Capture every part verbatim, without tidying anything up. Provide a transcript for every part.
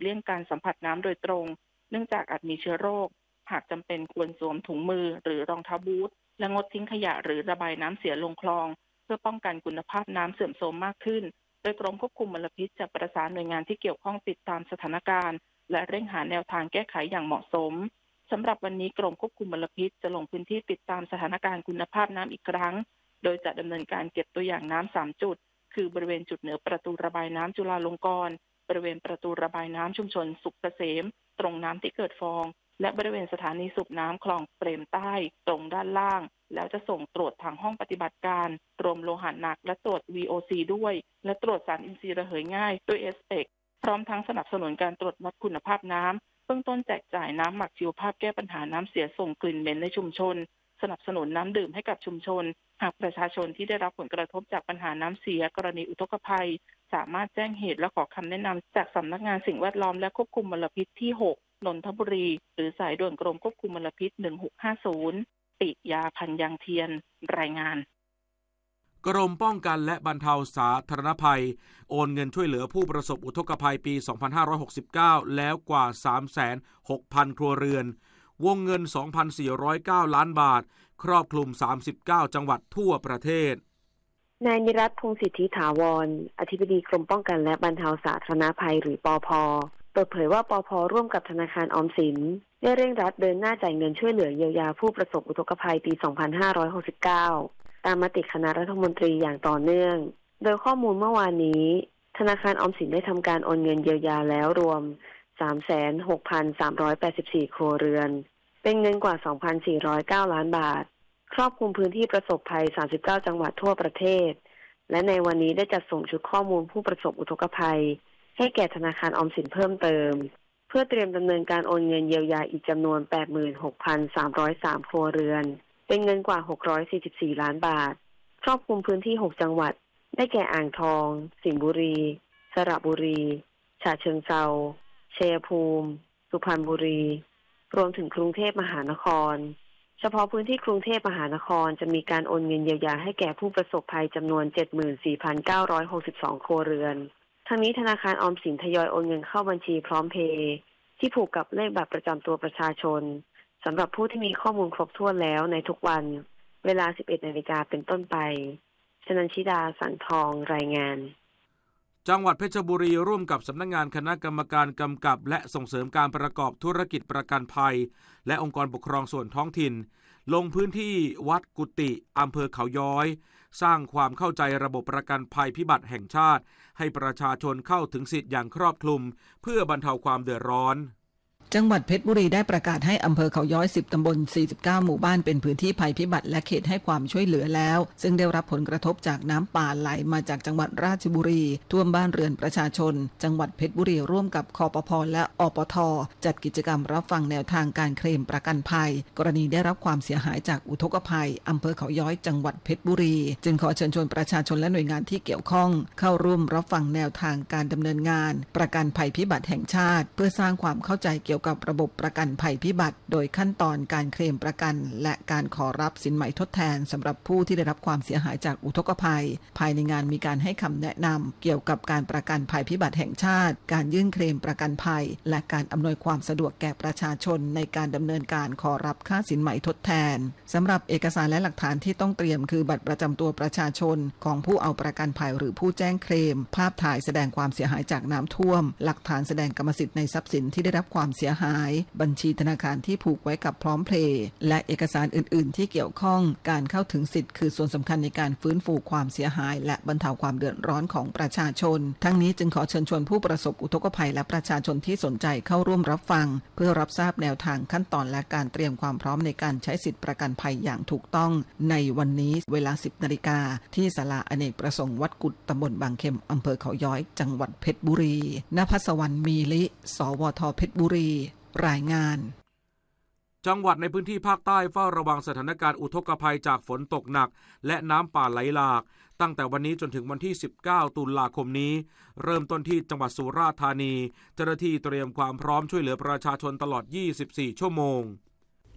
ลี่ยงการสัมผัสน้ำโดยตรงเนื่องจากอาจมีเชื้อโรคหากจำเป็นควรสวมถุงมือหรือรองเท้าบูทและงดทิ้งขยะหรือระบายน้ำเสียลงคลองเพื่อป้องกันคุณภาพน้ำเสื่อมโทรมมากขึ้นโดยกรมควบคุมมลพิษจะประสานหน่วยงานที่เกี่ยวข้องติดตามสถานการณ์และเร่งหาแนวทางแก้ไขอย่างเหมาะสมสำหรับวันนี้กรมควบคุมมลพิษจะลงพื้นที่ติดตามสถานการณ์คุณภาพน้ำอีกครั้งโดยจะดำเนินการเก็บตัวอย่างน้ำสามจุดคือบริเวณจุดเหนือประตูระบายน้ำจุฬาลงกรณ์บริเวณประตูระบายน้ำชุมชนสุขเกษมตรงน้ำที่เกิดฟองและบริเวณสถานีสูบน้ำคลองเปรมใต้ตรงด้านล่างแล้วจะส่งตรวจทางห้องปฏิบัติการรวมโลหะหนักและตรวจ วี โอ ซี ด้วยและตรวจสารอินทรีย์ระเหยง่ายด้วย เอส เอ็กซ์ พร้อมทั้งสนับสนุนการตรวจวัดคุณภาพน้ำเบื้องต้นแจกจ่ายน้ำหมักชีวภาพแก้ปัญหาน้ำเสียส่งกลิ่นเหม็นในชุมชนสนับสนุนน้ำดื่มให้กับชุมชนหากประชาชนที่ได้รับผลกระทบจากปัญหาน้ำเสียกรณีอุทกภัยสามารถแจ้งเหตุและขอคำแนะนำจากสำนักงานสิ่งแวดล้อมและควบคุมมลพิษที่หกนนทบุรีหรือสายด่วนกรมควบคุมมลพิษหนึ่งหกห้าศูนย์ปิยาพันยางเทียนรายงานกรมป้องกันและบรรเทาสาธารณภัยโอนเงินช่วยเหลือผู้ประสบอุทกภัยปีสองพันห้าร้อยหกสิบเก้าแล้วกว่า สามแสนหกพัน ครัวเรือนวงเงิน สองพันสี่ร้อยเก้า ล้านบาทครอบคลุมสามสิบเก้าจังหวัดทั่วประเทศนายนิรัตน์ พงษ์สิทธิถาวรอธิบดีกรมป้องกันและบรรเทาสาธารณภัยหรือปภ.เปิดเผยว่าปภ.ร่วมกับธนาคารออมสินได้เร่งรัดเดินหน้าจ่ายเงินช่วยเหลือเยียวยาผู้ประสบอุทกภัยปีสองพันห้าร้อยหกสิบเก้าตามมติคณะรัฐมนตรีอย่างต่อเนื่องโดยข้อมูลเมื่อวานนี้ธนาคารออมสินได้ทำการโอนเงินเยียวยาแล้วรวม สามแสนหกพันสามร้อยแปดสิบสี่ ครัวเรือนเป็นเงินกว่า สองพันสี่ร้อยเก้า ล้านบาทครอบคลุมพื้นที่ประสบภัยสามสิบเก้าจังหวัดทั่วประเทศและในวันนี้ได้จัดส่งชุดข้อมูลผู้ประสบอุทกภัยให้แก่ธนาคารออมสินเพิ่มเติมเพื่อเตรียมดำเนินการโอนเงินเยียวยาอีกจำนวน แปดหมื่นหกพันสามร้อยสาม ครัวเรือนเป็นเงินกว่าหกร้อยสี่สิบสี่ล้านบาทครอบคลุมพื้นที่หกจังหวัดได้แก่อ่างทองสิงห์บุรีสระบุรีฉะเชิงเทราชัยภูมิสุพรรณบุรีรวมถึงกรุงเทพมหานครเฉพาะพื้นที่กรุงเทพมหานครจะมีการโอนเงินเยียวยาให้แก่ผู้ประสบภัยจำนวน เจ็ดหมื่นสี่พันเก้าร้อยหกสิบสอง ครัวเรือนทั้งนี้ธนาคารออมสินทยอยโอนเงินเข้าบัญชีพร้อมเพย์ที่ผูกกับเลขบัตรประจำตัวประชาชนสำหรับผู้ที่มีข้อมูลครบถ้วนแล้วในทุกวันเวลา สิบเอ็ดนาฬิกา นเป็นต้นไปชนันชิดาสังทองรายงานจังหวัดเพชรบุรีร่วมกับสำนักงานคณะกรรมการกำกับและส่งเสริมการประกอบธุรกิจประกันภัยและองค์กรปกครองส่วนท้องถิ่นลงพื้นที่วัดกุฏิอำเภอเขาย้อยสร้างความเข้าใจระบบประกันภัยพิบัติแห่งชาติให้ประชาชนเข้าถึงสิทธิ์อย่างครอบคลุมเพื่อบรรเทาความเดือดร้อนจังหวัดเพชรบุรีได้ประกาศให้อำเภอเขาย้อยสิบตำบลสี่สิบเก้าหมู่บ้านเป็นพื้นที่ภัยพิบัติและเขตให้ความช่วยเหลือแล้วซึ่งได้รับผลกระทบจากน้ำป่าไหลมาจากจังหวัดราชบุรีท่วมบ้านเรือนประชาชนจังหวัดเพชรบุรีร่วมกับคปภ.และอปท.จัดกิจกรรมรับฟังแนวทางการเคลมประกันภัยกรณีได้รับความเสียหายจากอุทกภัยอำเภอเขาย้อยจังหวัดเพชรบุรีจึงขอเชิญชวนประชาชนและหน่วยงานที่เกี่ยวข้องเข้าร่วมรับฟังแนวทางการดำเนินงานประกันภัยพิบัติแห่งชาติเพื่อสร้างความเข้าใจเกี่ยวกับระบบประกันภัยพิบัติโดยขั้นตอนการเคลมประกันและการขอรับสินไหมทดแทนสำหรับผู้ที่ได้รับความเสียหายจากอุทกภัยภายในงานมีการให้คำแนะนำเกี่ยวกับการประกันภัยพิบัติแห่งชาติการยื่นเคลมประกันภัยและการอำนวยความสะดวกแก่ประชาชนในการดำเนินการขอรับค่าสินไหมทดแทนสำหรับเอกสารและหลักฐานที่ต้องเตรียมคือบัตรประจำตัวประชาชนของผู้เอาประกันภัยหรือผู้แจ้งเคลมภาพถ่ายแสดงความเสียหายจากน้ำท่วมหลักฐานแสดงกรรมสิทธิ์ในทรัพย์สินที่ได้รับความเสียหายบัญชีธนาคารที่ผูกไว้กับพร้อมเพลย์และเอกสารอื่นๆที่เกี่ยวข้องการเข้าถึงสิทธิ์คือส่วนสำคัญในการฟื้นฟูความเสียหายและบรรเทาความเดือดร้อนของประชาชนทั้งนี้จึงขอเชิญชวนผู้ประสบอุทกภัยและประชาชนที่สนใจเข้าร่วมรับฟังเพื่อรับทราบแนวทางขั้นตอนและการเตรียมความพร้อมในการใช้สิทธิประกันภัยอย่างถูกต้องในวันนี้เวลา สิบนาฬิกาที่ศาลาอเนกประสงค์วัดกุดตำบลบางเข็มอำเภอเขาย้อยจังหวัดเพชรบุรีณภัสวรรณมีลิสวทเพชรบุรีรายงานจังหวัดในพื้นที่ภาคใต้เฝ้าระวังสถานการณ์อุทกภัยจากฝนตกหนักและน้ำป่าไหลหลากตั้งแต่วันนี้จนถึงวันที่สิบเก้าตุลาคมนี้เริ่มต้นที่จังหวัดสุราษฎร์ธานีเจ้าหน้าที่เตรียมความพร้อมช่วยเหลือประชาชนตลอดยี่สิบสี่ชั่วโมง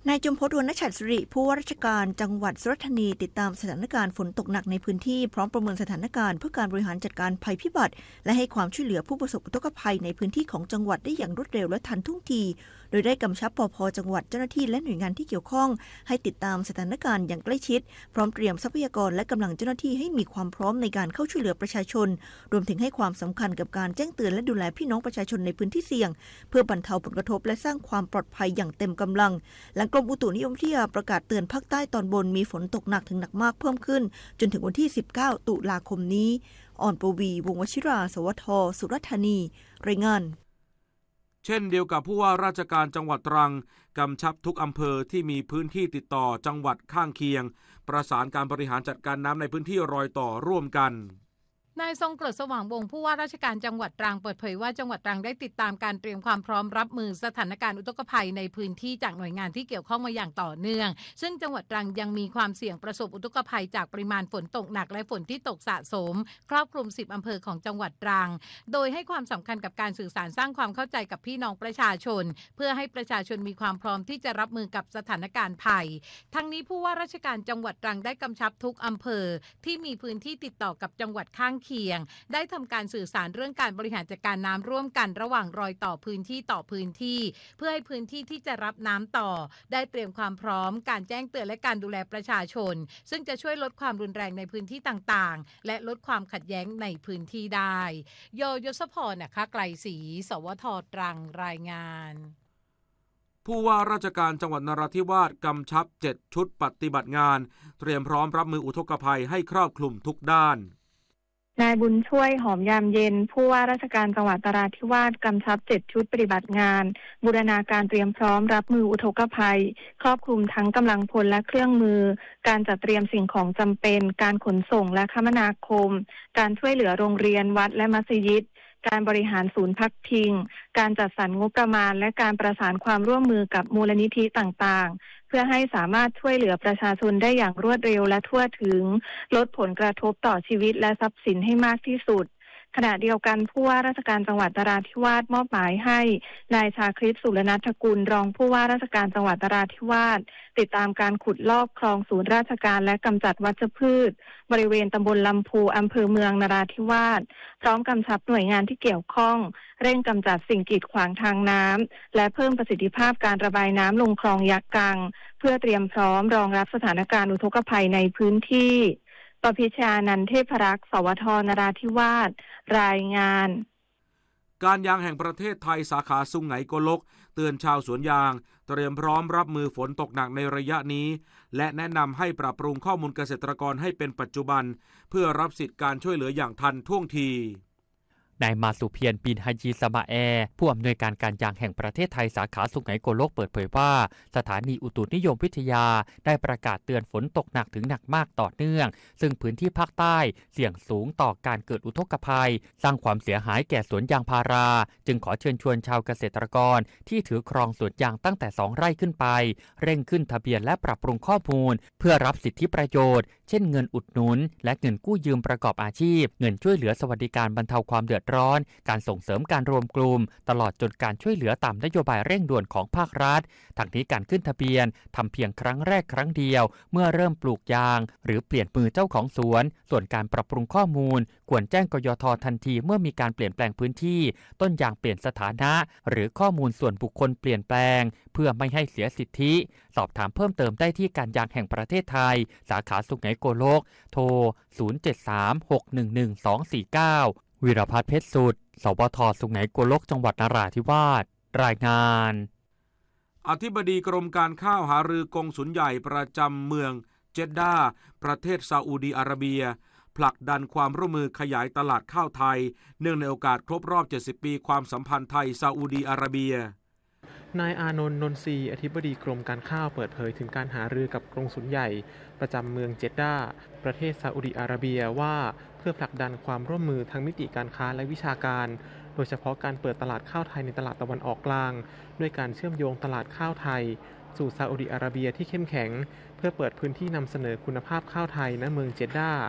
นายจุมพล วรรณฉัตรสิริผู้ว่าราชการจังหวัดสุราษฎร์ธานีติดตามสถานการณ์ฝนตกหนักในพื้นที่พร้อมประเมินสถานการณ์เพื่อการบริหารจัดการภัยพิบัติและให้ความช่วยเหลือผู้ประสบอุทกภัยในพื้นที่ของจังหวัดได้อย่างรวดเร็วและทันท่วงทีโดยได้กำชับปภ.จังหวัดเจ้าหน้าที่และหน่วยงานที่เกี่ยวข้องให้ติดตามสถานการณ์อย่างใกล้ชิดพร้อมเตรียมทรัพยากรและกำลังเจ้าหน้าที่ให้มีความพร้อมในการเข้าช่วยเหลือประชาชนรวมถึงให้ความสำคัญกับการแจ้งเตือนและดูแลพี่น้องประชาชนในพื้นที่เสี่ยงเพื่อบรรเทาผลกระทบและสร้างความปลอดภัยอย่างเต็มกำลังหลังกรมอุตุนิยมวิทยาประกาศเตือนภาคใต้ตอนบนมีฝนตกหนักถึงหนักมากเพิ่มขึ้นจนถึงวันที่สิบเก้าตุลาคมนี้อ่อนปวีวงศ์วชิรา สวท สุราษฎร์ธานีรายงานเช่นเดียวกับผู้ว่าราชการจังหวัดตรังกำชับทุกอำเภอที่มีพื้นที่ติดต่อจังหวัดข้างเคียงประสานการบริหารจัดการน้ำในพื้นที่รอยต่อร่วมกันนายทรงกรดสว่างวงศ์ผู้ว่าราชการจังหวัดตรังเปิดเผยว่าจังหวัดตรังได้ติดตามการเตรียมความพร้อมรับมือสถานการณ์อุทกภัยในพื้นที่จากหน่วยงานที่เกี่ยวข้องมาอย่างต่อเนื่องซึ่งจังหวัดตรังยังมีความเสี่ยงประสบอุทกภัยจากปริมาณฝนตกหนักและฝนที่ตกสะสมครอบคลุมสิบอำเภอของจังหวัดตรังโดยให้ความสำคัญกับการสื่อสารสร้างความเข้าใจกับพี่น้องประชาชนเพื่อให้ประชาชนมีความพร้อมที่จะรับมือกับสถานการณ์ภัยทั้งนี้ผู้ว่าราชการจังหวัดตรังได้กำชับทุกอำเภอที่มีพื้นที่ติดต่อกับจังหวัดข้างเคียงได้ทำการสื่อสารเรื่องการบริหารจัดการน้ำร่วมกันระหว่างรอยต่อพื้นที่ต่อพื้นที่เพื่อให้พื้นที่ที่จะรับน้ำต่อได้เตรียมความพร้อมการแจ้งเตือนและการดูแลประชาชนซึ่งจะช่วยลดความรุนแรงในพื้นที่ต่างๆและลดความขัดแย้งในพื้นที่ได้โยยศพรนะคะไกลศรีสวทตรังรายงานผู้ว่าราชการจังหวัดนราธิวาสกำชับเจ็ดชุดปฏิบัติงานเตรียมพร้อมรับมืออุทกภัยให้ครอบคลุมทุกด้านนายบุญช่วยหอมยามเย็นผู้ว่าราชการจังหวัดนราธิวาสกำชับเจ็ดชุดปฏิบัติงานบูรณาการเตรียมพร้อมรับมืออุทกภัยครอบคลุมทั้งกำลังพลและเครื่องมือการจัดเตรียมสิ่งของจำเป็นการขนส่งและคมนาคมการช่วยเหลือโรงเรียนวัดและมัสยิดการบริหารศูนย์พักพิงการจัดสรรงบประมาณและการประสานความร่วมมือกับมูลนิธิต่างๆเพื่อให้สามารถช่วยเหลือประชาชนได้อย่างรวดเร็วและทั่วถึงลดผลกระทบต่อชีวิตและทรัพย์สินให้มากที่สุดขณะเดียวกันผู้ว่าราชการจังหวัดนราธิวาสมอบหมายให้นายชาคริต สุรณัฐกุลรองผู้ว่าราชการจังหวัดนราธิวาสติดตามการขุดลอกคลองศูนย์ราชการและกำจัดวัชพืชบริเวณตำบลลำพูอำเภอเมืองนราธิวาสพร้อมกำชับหน่วยงานที่เกี่ยวข้องเร่งกำจัดสิ่งกีดขวางทางน้ำและเพิ่มประสิทธิภาพการระบายน้ำลงคลองยักษ์กังเพื่อเตรียมพร้อมรองรับสถานการณ์อุทกภัยในพื้นที่ปพิชานันเทพรักษ์สวทนราธิวาสรายงานการยางแห่งประเทศไทยสาขาสุไหงโกลกเตือนชาวสวนยางเตรียมพร้อมรับมือฝนตกหนักในระยะนี้และแนะนำให้ปรับปรุงข้อมูลเกษตรกรให้เป็นปัจจุบันเพื่อรับสิทธิการช่วยเหลืออย่างทันท่วงทีนายมาสุเพียร ปินฮาจีสมาแอผู้อำนวยการการยางแห่งประเทศไทยสาขาสุไหงโกลกเปิดเผยว่าสถานีอุตุนิยมวิทยาได้ประกาศเตือนฝนตกหนักถึงหนักมากต่อเนื่องซึ่งพื้นที่ภาคใต้เสี่ยงสูงต่อการเกิดอุทกภัยสร้างความเสียหายแก่สวนยางพาราจึงขอเชิญชวนชาวเกษตรกรที่ถือครองสวนยางตั้งแต่สองไร่ขึ้นไปเร่งขึ้นทะเบียนและปรับปรุงข้อมูลเพื่อรับสิทธิประโยชน์เช่นเงินอุดหนุนและเงินกู้ยืมประกอบอาชีพเงินช่วยเหลือสวัสดิการบรรเทาความเดือดร้อนการส่งเสริมการรวมกลุ่มตลอดจนการช่วยเหลือตามนโยบายเร่งด่วนของภาครัฐทั้งนี้การขึ้นทะเบียนทำเพียงครั้งแรกครั้งเดียวเมื่อเริ่มปลูกยางหรือเปลี่ยนมือเจ้าของสวนส่วนการปรับปรุงข้อมูลควรแจ้งกยท.ทันทีเมื่อมีการเปลี่ยนแปลงพื้นที่ต้นยางเปลี่ยนสถานะหรือข้อมูลส่วนบุคคลเปลี่ยนแปลงเพื่อไม่ให้เสียสิทธิสอบถามเพิ่มเติมได้ที่การยางแห่งประเทศไทยสาขาสุไหงโกลกโทรศูนย์ เจ็ด สาม หก หนึ่ง หนึ่ง สอง สี่ เก้าวิรพัฒน์เพชรสุดสวทสุไหงโกลกจังหวัดนราธิวาสรายงานอธิบดีกรมการข้าวหารือกงสุลใหญ่ประจำเมืองเจดดาประเทศซาอุดีอาระเบียผลักดันความร่วมมือขยายตลาดข้าวไทยเนื่องในโอกาสครบรอบเจ็ดสิบปีความสัมพันธ์ไทยซาอุดีอาระเบียนายอานนท์ นนทรีอธิบดีกรมการข้าวเปิดเผยถึงการหารือกับกงสุลใหญ่ประจำเมืองเจดดาประเทศซาอุดิอาระเบียว่าเพื่อผลักดันความร่วมมือทางมิติการค้าและวิชาการโดยเฉพาะการเปิดตลาดข้าวไทยในตลาดตะวันออกกลางด้วยการเชื่อมโยงตลาดข้าวไทยสู่ซาอุดิอาระเบียที่เข้มแข็งเพื่อเปิดพื้นที่นำเสนอคุณภาพข้าวไทยณเมืองเจดดา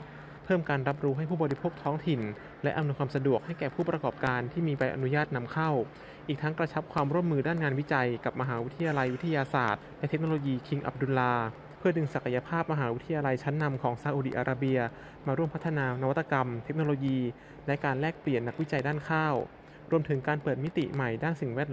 เพิ่มการรับรู้ให้ผู้บริโภคท้องถิ่นและอำนวยความสะดวกให้แก่ผู้ประกอบการที่มีใบอนุญาตนำเข้าอีกทั้งกระชับความร่วมมือด้านงานวิจัยกับมหาวิทยาลัยวิทยาศาสตร์และเทคโนโลยีคิงอับดุลลาเพื่อดึงศักยภาพมหาวิทยาลัยชั้นนำของซาอุดิอาระเบียมาร่วมพัฒนานวัตกรรมเทคโนโลยีและการแลกเปลี่ยนนักวิจัยด้านข้าวรวมถึงการเปิดมิติใหม่ด้านสิ่งแวด